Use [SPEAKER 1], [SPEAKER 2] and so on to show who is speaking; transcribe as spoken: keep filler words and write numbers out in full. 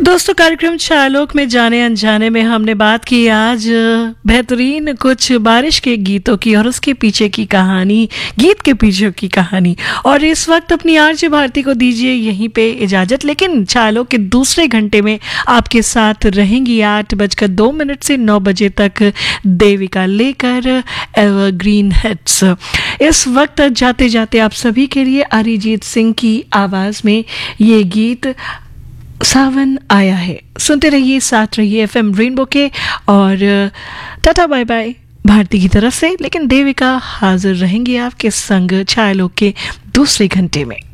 [SPEAKER 1] दोस्तों, कार्यक्रम छायालोक में जाने अनजाने में हमने बात की आज बेहतरीन कुछ बारिश के गीतों की और उसके पीछे की कहानी, गीत के पीछे की कहानी। और इस वक्त अपनी आरजे भारती को दीजिए यहीं पे इजाजत, लेकिन छायालोक के दूसरे घंटे में आपके साथ रहेंगी आठ बजकर दो मिनट से नौ बजे तक देविका लेकर एवरग्रीन हिट्स। इस वक्त जाते जाते आप सभी के लिए अरिजीत सिंह की आवाज में ये गीत सावन आया है। सुनते रहिए, साथ रहिए एफएम रेनबो के। और टाटा बाय बाय भारती की तरफ से, लेकिन देविका हाजिर रहेंगी आपके संग छायालोक के दूसरे घंटे में।